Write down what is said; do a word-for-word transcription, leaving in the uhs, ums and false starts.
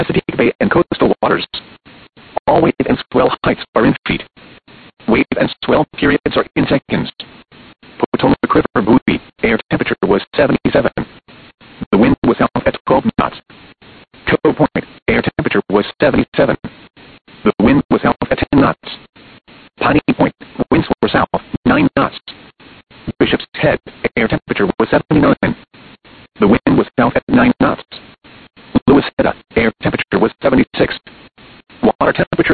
Chesapeake Bay and coastal waters. All wave and swell heights are in feet. Wave and swell periods are in seconds. Potomac River buoy, air temperature was seventy-seven. The wind was south at twelve knots. Cove Point, air temperature was seventy-seven. The wind was south at ten knots. Piney Point, winds were south, nine knots. Bishop's Head, air temperature was seventy-nine. The wind was south at nine knots. Louis Head, air temperature was seventy-six. Water temperature